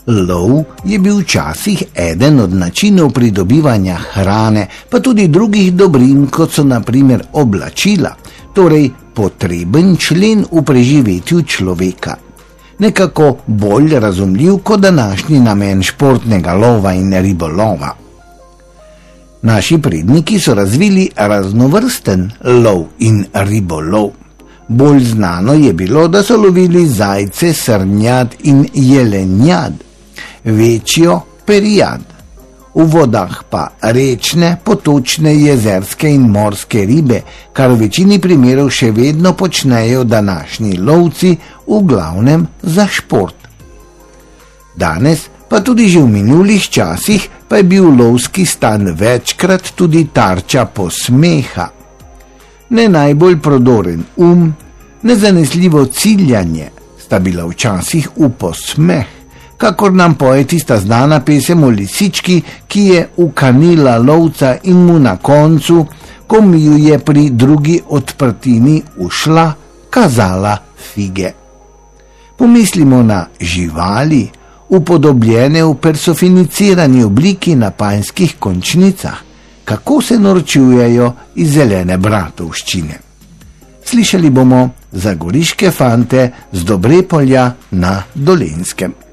Lov je bil včasih eden od načinov pridobivanja hrane, pa tudi drugih dobrin, kot so na primer oblačila, torej potreben člen v preživetju človeka. Nekako bolj razumljiv kot današnji namen športnega lova in ribolova. Naši predniki so razvili raznovrsten lov in ribolov. Bolj znano je bilo, da so lovili zajce, srnjad in jelenjad, večjo perijad. V vodah pa rečne, potočne, jezerske in morske ribe, kar v večini primerov še vedno počnejo današnji lovci, v glavnem za šport. Danes, pa tudi že v minulih časih, pa je bil lovski stan večkrat tudi tarča posmeha. Ne najbolj prodoren nezanesljivo ciljanje sta bila včasih v posmeh, kakor nam poje tista znana pesem o lisički, ki je ukanila lovca in mu na koncu, ko mi ju je pri drugi odprtini ušla, kazala fige. Pomislimo na živali, upodobljene v personificirani obliki na panjskih končnicah, kako se norčujejo iz zelene bratovščine. Slišali bomo za goriške fante z Dobrepolja na Dolenjskem.